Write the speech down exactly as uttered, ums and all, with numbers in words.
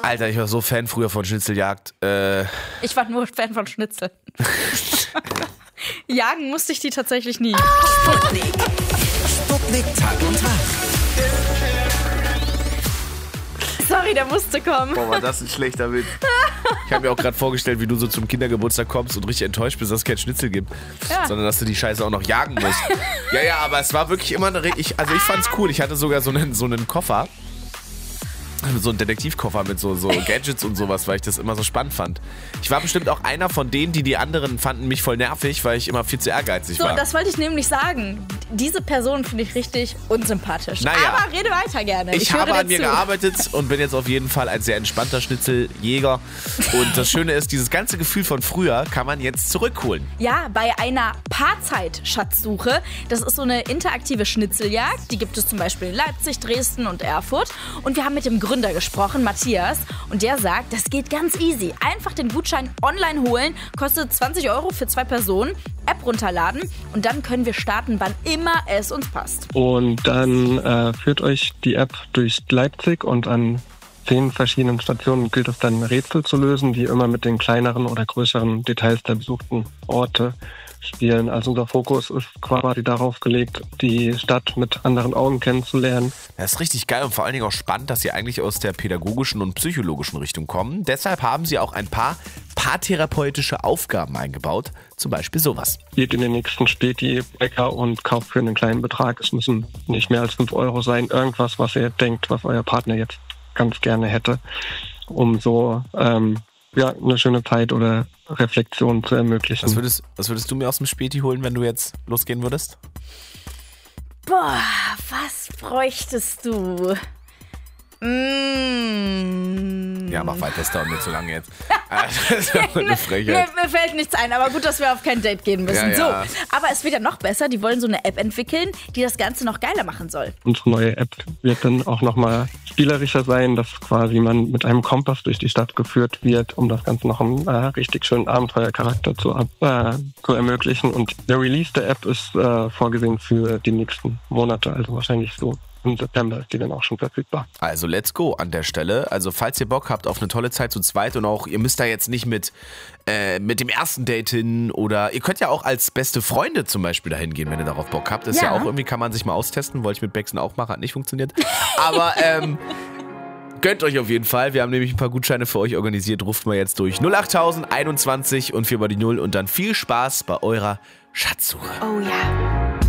Alter, ich war so Fan früher von Schnitzeljagd. Äh, ich war nur Fan von Schnitzel. Jagen musste ich die tatsächlich nie. Sputnik. Sputnik Tag und Tag. Sorry, der musste kommen. Boah, war das ein schlechter Witz. Ich habe mir auch gerade vorgestellt, wie du so zum Kindergeburtstag kommst und richtig enttäuscht bist, dass es kein Schnitzel gibt. Ja. Sondern dass du die Scheiße auch noch jagen musst. Ja, ja, aber es war wirklich immer eine... Ich, also ich fand's cool. Ich hatte sogar so einen, so einen Koffer. So einen Detektivkoffer mit so, so Gadgets und sowas, weil ich das immer so spannend fand. Ich war bestimmt auch einer von denen, die die anderen fanden mich voll nervig, weil ich immer viel zu ehrgeizig so, war. So, das wollte ich nämlich sagen. Diese Person finde ich richtig unsympathisch. Naja, aber rede weiter gerne. Ich, ich habe an dir mir zu. gearbeitet und bin jetzt auf jeden Fall ein sehr entspannter Schnitzeljäger. Und das Schöne ist, dieses ganze Gefühl von früher kann man jetzt zurückholen. Ja, bei einer Paarzeit-Schatzsuche. Das ist so eine interaktive Schnitzeljagd. Die gibt es zum Beispiel in Leipzig, Dresden und Erfurt. Und wir haben mit dem Gründer gesprochen, Matthias. Und der sagt, das geht ganz easy. Einfach den Gutschein online holen. Kostet zwanzig Euro für zwei Personen. App runterladen. Und dann können wir starten, wann immer es uns passt. Und dann äh, führt euch die App durch Leipzig und an zehn verschiedenen Stationen gilt es dann Rätsel zu lösen, die immer mit den kleineren oder größeren Details der besuchten Orte spielen. Also unser Fokus ist quasi darauf gelegt, die Stadt mit anderen Augen kennenzulernen. Das ist richtig geil und vor allen Dingen auch spannend, dass Sie eigentlich aus der pädagogischen und psychologischen Richtung kommen. Deshalb haben Sie auch ein paar paartherapeutische Aufgaben eingebaut, zum Beispiel sowas. Geht in den nächsten Späti, Bäcker und kauft für einen kleinen Betrag. Es müssen nicht mehr als fünf Euro sein. Irgendwas, was ihr denkt, was euer Partner jetzt ganz gerne hätte, um so ähm, ja, eine schöne Zeit oder Reflexion zu ermöglichen. Was würdest, was würdest du mir aus dem Späti holen, wenn du jetzt losgehen würdest? Boah, was bräuchtest du? Mmh. Ja, mach weiter, das dauert mir zu lange jetzt. Das ist ja eine Frechheit. Mir, mir fällt nichts ein, aber gut, dass wir auf kein Date gehen müssen. Ja, ja. So, aber es wird ja noch besser. Die wollen so eine App entwickeln, die das Ganze noch geiler machen soll. Unsere neue App wird dann auch nochmal spielerischer sein, dass quasi man mit einem Kompass durch die Stadt geführt wird, um das Ganze noch einen äh, richtig schönen Abenteuercharakter zu, äh, zu ermöglichen. Und der Release der App ist äh, vorgesehen für die nächsten Monate, also wahrscheinlich so im September ist die dann auch schon verfügbar. Also let's go an der Stelle. Also falls ihr Bock habt auf eine tolle Zeit zu zweit und auch, ihr müsst da jetzt nicht mit, äh, mit dem ersten Date hin oder ihr könnt ja auch als beste Freunde zum Beispiel dahin gehen, wenn ihr darauf Bock habt. Das ist ja, ja auch irgendwie, kann man sich mal austesten. Wollte ich mit Bexen auch machen, hat nicht funktioniert. Aber ähm, gönnt euch auf jeden Fall. Wir haben nämlich ein paar Gutscheine für euch organisiert. Ruft mal jetzt durch null achttausend einundzwanzig und vier mal die null und dann viel Spaß bei eurer Schatzsuche. Oh ja.